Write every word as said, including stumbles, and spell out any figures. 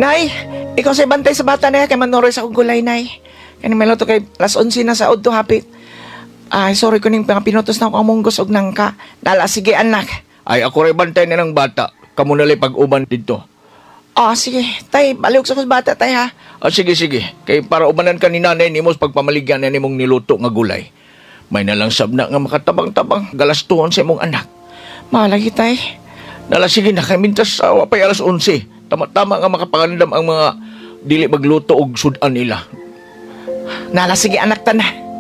Nay, ikaw sa bantay sa bata na kay manoroy sa akong gulay, nay. Kani may to kay las onse na sa udto hapit. Ay, sorry ko ning mga pinutos na akong munggos og nangka. Dala, sige anak. Ay, ako rin bantay na ng bata. Kamu nalay pag-uban dito. Oh, sige. Tay, baliw sa kus bata, tay ha. Ah, sige, sige. Kay para ubanan ka ni nanay ni Mos pagpamaligyan na nimong niluto nga gulay. May nalang sabna nga makatabang-tabang galastuhon sa imong anak. Malagi, tay. Nala, sige na, kay mintas sa wapay alas onse. Tama-tama nga makapangandam ang mga dili magluto og sudan nila. Nala, sige anak ta na.